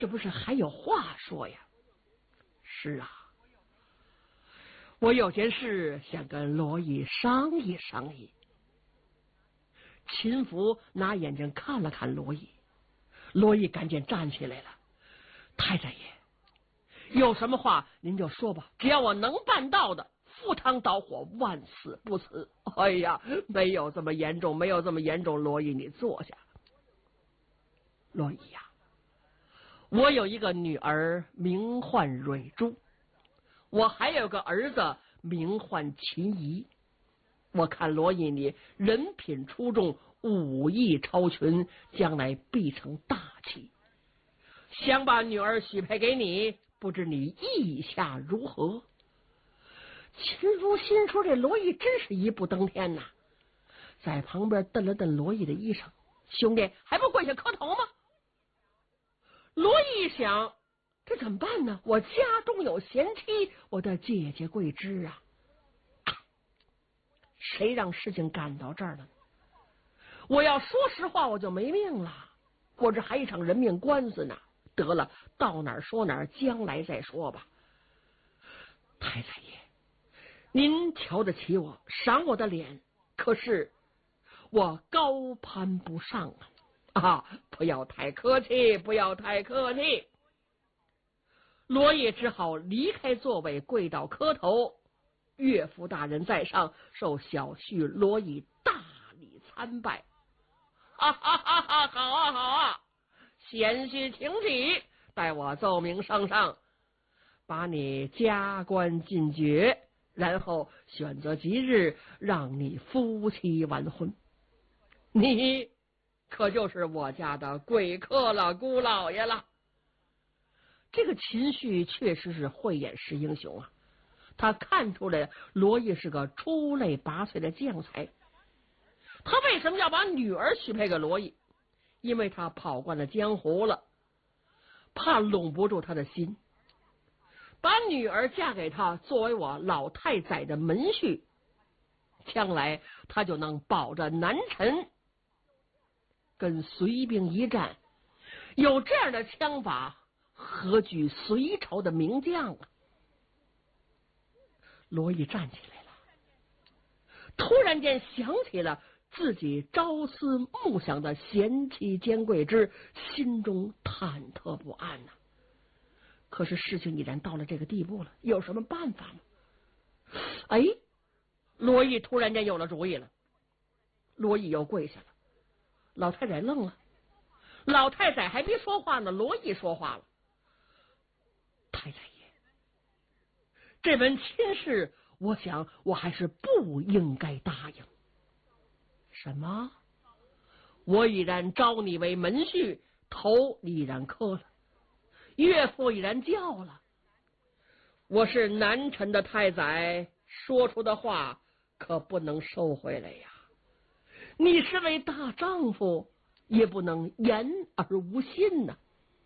这不是还有话说呀？是啊，我有件事想跟罗毅商议商议。秦福拿眼睛看了看罗毅，罗毅赶紧站起来了。太宰爷，有什么话您就说吧，只要我能办到的，赴汤蹈火，万死不辞。哎呀，没有这么严重，没有这么严重。罗毅，你坐下。罗毅呀，我有一个女儿名唤蕊珠，我还有个儿子名唤秦怡。我看罗毅你人品出众，武艺超群，将来必成大器。想把女儿许配给你，不知你意下如何？秦福心说这罗毅真是一步登天呐，在旁边瞪了瞪罗毅的衣裳，兄弟还不跪下磕头吗？罗毅想，这怎么办呢？我家中有贤妻，我的姐姐贵枝啊！谁让事情赶到这儿了？我要说实话，我就没命了。我这还一场人命官司呢。得了，到哪儿说哪儿，将来再说吧。太宰爷，您瞧得起我，赏我的脸，可是我高攀不上啊！不要太客气，不要太客气。罗毅只好离开座位，跪倒磕头。岳父大人在上，受小婿罗毅大礼参拜。哈哈哈哈！好啊，好啊！贤婿请起，待我奏明圣上，把你加官进爵，然后选择吉日，让你夫妻完婚。你可就是我家的贵客了，姑老爷了。这个秦旭确实是慧眼识英雄啊，他看出来罗毅是个出类拔萃的将才。他为什么要把女儿许配给罗毅？因为他跑惯了江湖了，怕拢不住他的心。把女儿嫁给他，作为我老太宰的门婿，将来他就能保着南陈跟隋兵一战。有这样的枪法，何惧隋朝的名将啊？罗毅站起来了，突然间想起了自己朝思暮想的贤妻兼贵之，心中忐忑不安呐。可是事情已然到了这个地步了，有什么办法吗？哎，罗毅突然间有了主意了。罗毅又跪下了，老太宰愣了。老太宰还没说话呢，罗毅说话了：太宰爷，这门亲事，我想我还是不应该答应。什么？我已然招你为门婿，头你已然磕了，岳父已然叫了，我是南陈的太宰，说出的话可不能收回来呀。你是位大丈夫，也不能言而无信呐。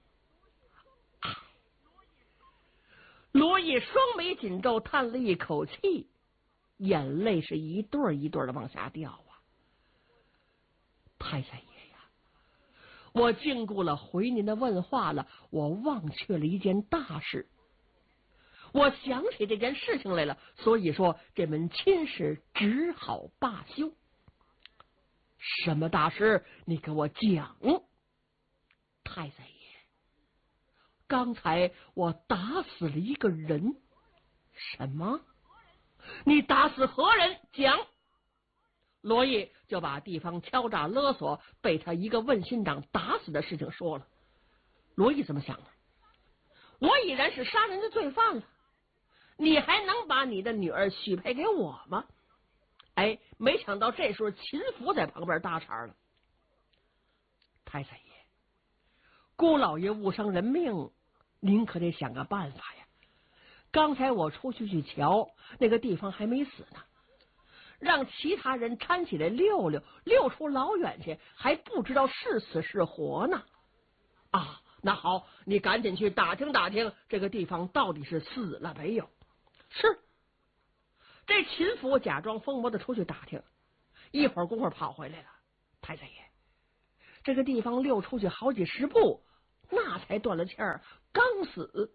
罗毅双眉紧皱，叹了一口气，眼泪是一对一对的往下掉啊。太宰爷呀，我禁锢了回您的问话了，我忘却了一件大事。我想起这件事情来了，所以说这门亲事只好罢休。什么大事？你给我讲。太宰爷，刚才我打死了一个人。什么？你打死何人？讲。罗毅就把地方敲诈勒索被他一个问心长打死的事情说了。罗毅怎么想的？我已然是杀人的罪犯了，你还能把你的女儿许配给我吗？哎，没想到这时候秦福在旁边搭茬了。太宰爷，姑老爷误伤人命，您可得想个办法呀。刚才我出去瞧，那个地方还没死呢，让其他人搀起来溜出老远去，还不知道是死是活呢。啊，那好，你赶紧去打听打听这个地方到底是死了没有。是。这秦福假装疯魔的出去打听，一会儿功夫跑回来了。太宰爷，这个地方溜出去好几十步， 那才断了气儿，刚死。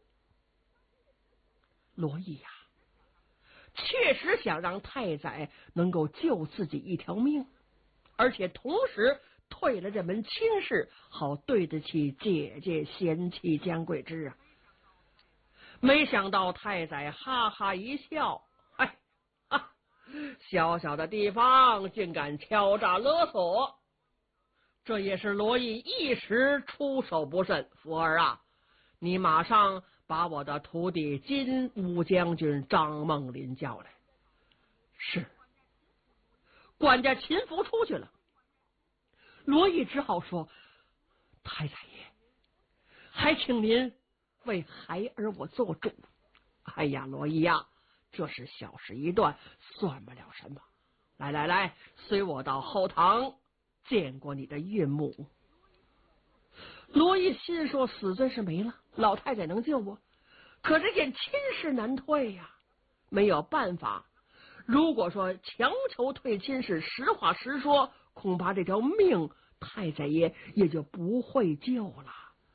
罗毅呀，确实想让太宰能够救自己一条命，而且同时退了这门亲事，好对得起姐姐贤妻姜桂枝啊。没想到太宰哈哈一笑，哎啊，小小的地方竟敢敲诈勒索，这也是罗毅一时出手不慎。福儿啊，你马上把我的徒弟金乌将军张梦麟叫来。是。管家秦福出去了，罗毅只好说：太宰爷，还请您为孩儿我做主。哎呀，罗毅呀，这是小事一段，算不了什么。来来来，随我到后堂见过你的岳母。罗毅心说，死罪是没了，老太太能救我，可这件亲事难退呀，没有办法。如果说强求退亲事，实话实说，恐怕这条命太宰爷也就不会救了。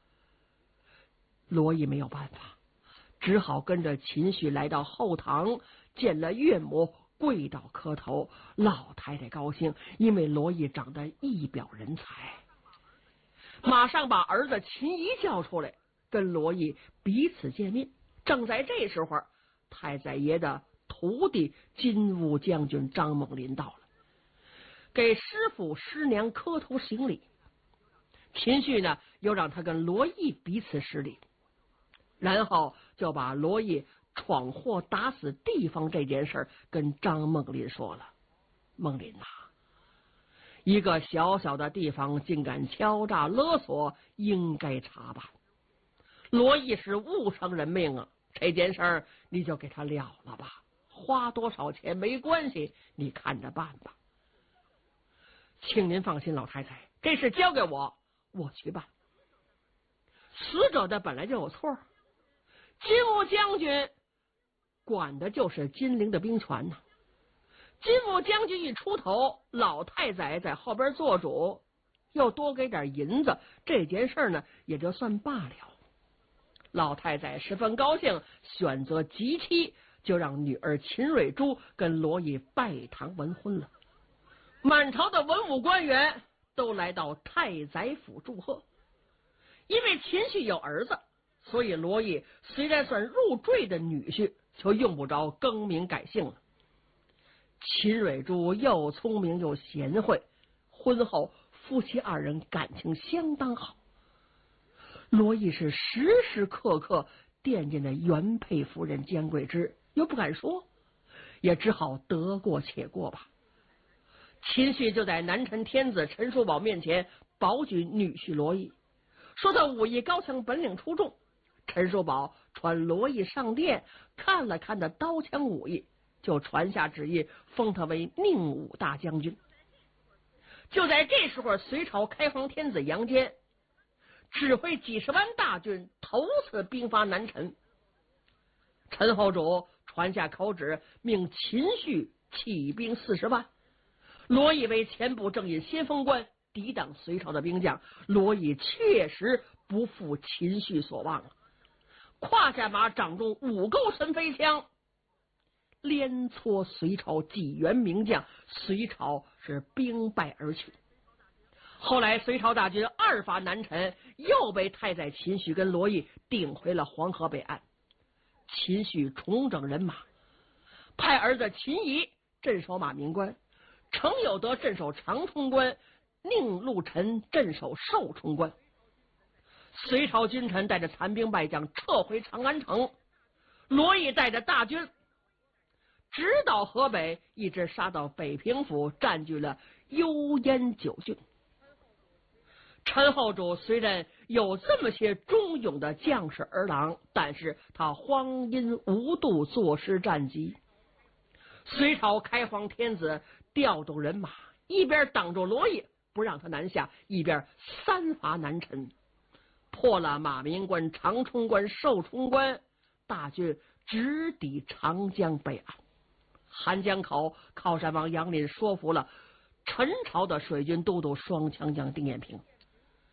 罗毅没有办法，只好跟着秦旭来到后堂，见了岳母，跪倒磕头。老太太高兴，因为罗毅长得一表人才，马上把儿子秦仪叫出来，跟罗毅彼此见面。正在这时候，太宰爷的徒弟金乌将军张梦麟到了，给师傅师娘磕头行礼。秦旭呢，又让他跟罗毅彼此施礼，然后就把罗毅闯祸打死地方这件事跟张梦麟说了。梦麟呐，一个小小的地方竟敢敲诈勒索，应该查办。罗毅是误伤人命啊，这件事你就给他了了吧，花多少钱没关系，你看着办吧。请您放心，老太太，这事交给我，我去办。死者的本来就有错，金乌将军管的就是金陵的兵权呢。金乌将军一出头，老太宰在后边做主，又多给点银子，这件事呢也就算罢了。老太宰十分高兴，选择吉期，就让女儿秦蕊珠跟罗毅拜堂完婚了。满朝的文武官员都来到太宰府祝贺。因为秦旭有儿子，所以罗毅虽然算入赘的女婿，就用不着更名改姓了。秦蕊珠又聪明又贤惠，婚后夫妻二人感情相当好。罗毅是时时刻刻惦记着原配夫人姜桂枝，又不敢说，也只好得过且过吧。秦旭就在南陈天子陈叔宝面前保举女婿罗毅，说他武艺高强，本领出众。陈叔宝传罗毅上殿，看了看他刀枪武艺，就传下旨意，封他为宁武大将军。就在这时候，隋朝开皇天子杨坚指挥几十万大军头次兵发南陈，陈后主传下口旨，命秦旭起兵40万。罗毅为前部正印先锋官，抵挡隋朝的兵将。罗毅确实不负秦旭所望了，胯下马掌中5钩神飞枪，连挫隋朝几员名将，隋朝是兵败而去。后来隋朝大军2发南陈，又被太宰秦旭跟罗毅顶回了黄河北岸。秦旭重整人马，派儿子秦仪镇守马鸣关，程有德镇守长冲关，宁禄臣镇守寿冲关。隋朝君臣带着残兵败将撤回长安城，罗毅带着大军直捣河北，一直杀到北平府，占据了幽燕9郡。陈后主虽然有这么些忠勇的将士儿郎，但是他荒淫无度，坐失战机。隋朝开皇天子调动人马，一边挡住罗毅不让他南下，一边3伐南陈，破了马鸣关、长冲关、寿冲关，大军直抵长江北岸。韩江口靠山王杨林说服了陈朝的水军都督双枪将丁彦平。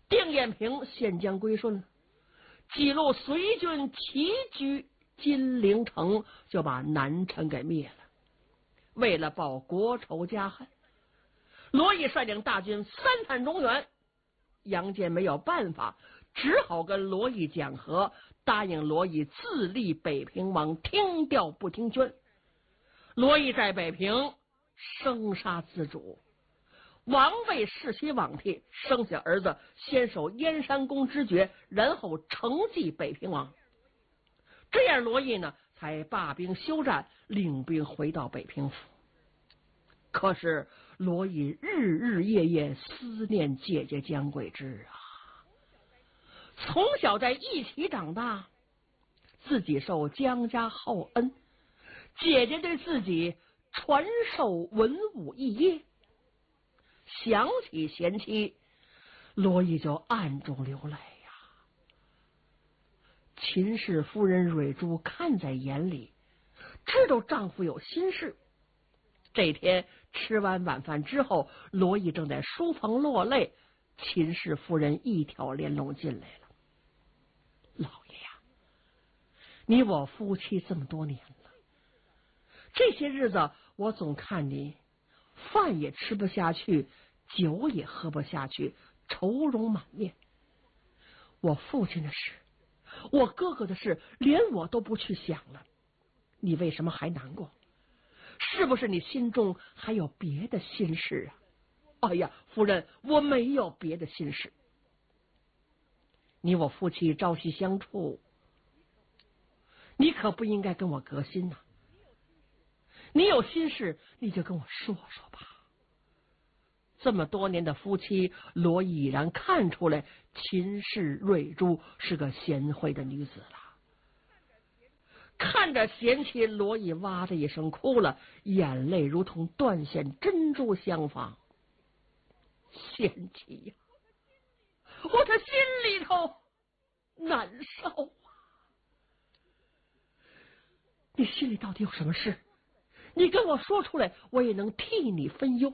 丁彦平先将归顺，几路随军齐居金陵城，就把南陈给灭了。为了报国仇家恨，罗毅率领大军三探中原。杨坚没有办法，只好跟罗毅讲和，答应罗毅自立北平王，听调不听劝。罗毅在北平生杀自主，王位世袭罔替，生下儿子先守燕山宫之爵，然后承继北平王。这样罗毅呢才罢兵休战，领兵回到北平府。可是罗毅日日夜夜思念姐姐姜桂枝啊，从小在一起长大，自己受姜家厚恩，姐姐对自己传授文武艺业，想起贤妻，罗毅就暗中流泪呀。秦氏夫人蕊珠看在眼里，知道丈夫有心事。这天吃完晚饭之后，罗毅正在书房落泪，秦氏夫人一挑帘笼进来了。老爷呀，你我夫妻这么多年了，这些日子我总看你饭也吃不下去，酒也喝不下去，愁容满面。我父亲的事，我哥哥的事，连我都不去想了，你为什么还难过？是不是你心中还有别的心事啊？哎呀，夫人，我没有别的心事。你我夫妻朝夕相处，你可不应该跟我隔心呐。你有心事你就跟我说说吧。这么多年的夫妻，罗毅已然看出来秦氏蕊珠是个贤惠的女子了。看着贤妻，罗毅哇的一声哭了，眼泪如同断线珍珠相放。贤妻呀，我的心里头难受啊！你心里到底有什么事？你跟我说出来，我也能替你分忧。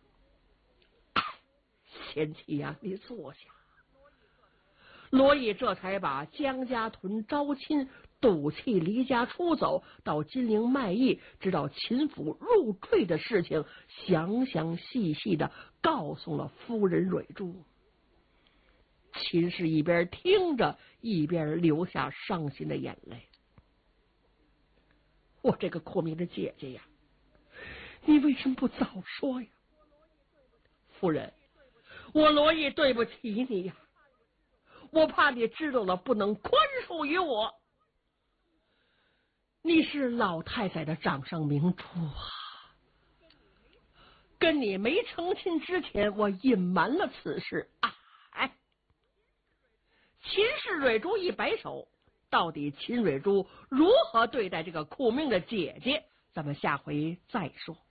贤妻呀，你坐下。罗毅这才把姜家屯招亲，赌气离家出走，到金陵卖艺，直到秦府入赘的事情，详详细细的告诉了夫人蕊珠。秦氏一边听着，一边流下伤心的眼泪。我这个苦命的姐姐呀，你为什么不早说呀？夫人，我罗毅对不起你呀，我怕你知道了不能宽恕于我。你是老太太的掌上明珠啊，跟你没成亲之前，我隐瞒了此事啊！哎，秦氏蕊珠一摆手，到底秦蕊珠如何对待这个苦命的姐姐，咱们下回再说。